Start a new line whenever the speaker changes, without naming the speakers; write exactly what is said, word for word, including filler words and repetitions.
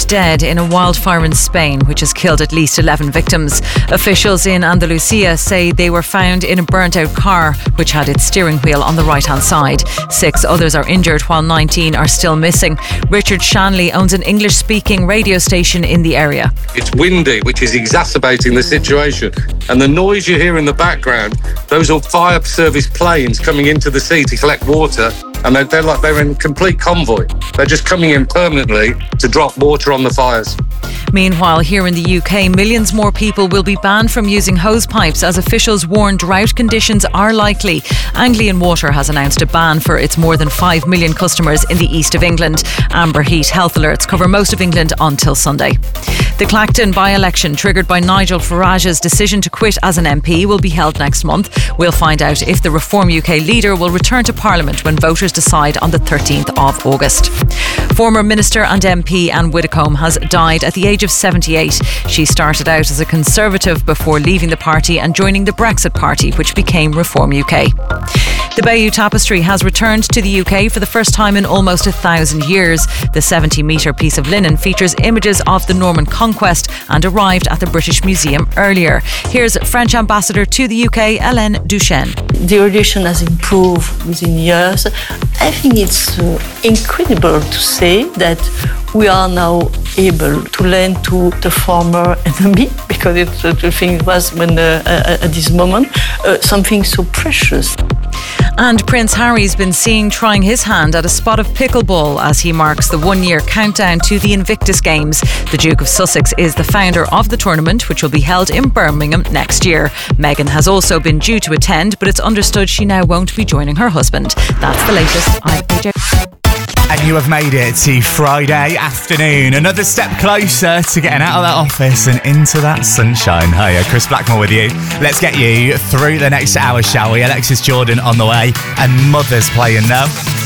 dead in a wildfire in Spain, which has killed at least eleven victims. Officials in Andalusia say they were found in a burnt-out car, which had its steering wheel on the right-hand side. Six others are injured, while nineteen are still missing. Richard Shanley owns an English-speaking radio station in the area.
It's windy, which is exacerbating the situation. And the noise you hear in the background, those are fire service planes coming into the sea to collect water. And they're, they're like they're in complete convoy. They're just coming in permanently to drop water on the fires.
Meanwhile, here in the U K, millions more people will be banned from using hose pipes as officials warn drought conditions are likely. Anglian Water has announced a ban for its more than five million customers in the east of England. Amber heat health alerts cover most of England until Sunday. The Clacton by-election, triggered by Nigel Farage's decision to quit as an M P, will be held next month. We'll find out if the Reform U K leader will return to Parliament when voters decide on the thirteenth of August. Former Minister and M P Anne Widdecombe has died at the age of seventy-eight. She started out as a Conservative before leaving the party and joining the Brexit Party, which became Reform U K. The Bayeux Tapestry has returned to the U K for the first time in almost a thousand years. The seventy metre piece of linen features images of the Norman conquest and arrived at the British Museum earlier. Here's French Ambassador to the U K, Hélène Duchesne.
The relation has improved within years. I think it's uh, incredible to say that we are now able to lend to the former enemy, because it's uh, the thing was when uh, uh, at this moment uh, something so precious.
And Prince Harry's been seen trying his hand at a spot of pickleball as he marks the one-year countdown to the Invictus Games. The Duke of Sussex is the founder of the tournament, which will be held in Birmingham next year. Meghan has also been due to attend, but it's understood she now won't be joining her husband. That's the latest. I'm A J.
And you have made it to Friday afternoon. Another step closer to getting out of that office and into that sunshine. Hiya, Chris Blackmore with you. Let's get you through the next hour, shall we? Alexis Jordan on the way and Mother's playing now.